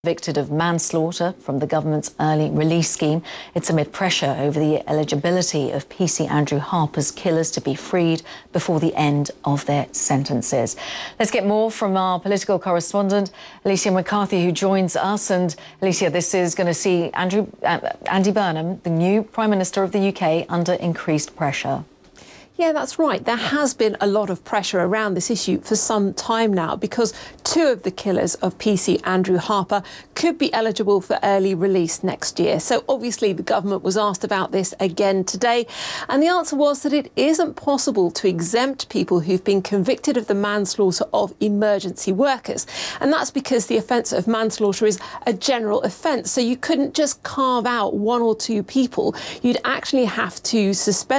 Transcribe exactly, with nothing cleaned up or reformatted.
Convicted of manslaughter from the government's early release scheme. It's amid pressure over the eligibility of P C Andrew Harper's killers to be freed before the end of their sentences. Let's get more from our political correspondent, Alicia McCarthy, who joins us. And Alicia, this is going to see Andrew, uh, Andy Burnham, the new Prime Minister of the U K, under increased pressure. Yeah, that's right. There has been a lot of pressure around this issue for some time now because two of the killers of P C Andrew Harper could be eligible for early release next year. So obviously the government was asked about this again today, and the answer was that it isn't possible to exempt people who've been convicted of the manslaughter of emergency workers. And that's because the offence of manslaughter is a general offence. So you couldn't just carve out one or two people. You'd actually have to suspend